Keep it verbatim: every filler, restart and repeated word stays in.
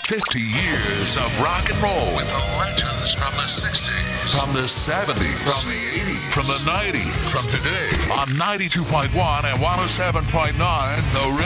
fifty years of rock and roll with the legends from the sixties, from the seventies, from the eighties, from the nineties, from today on ninety-two point one and one oh seven point nine The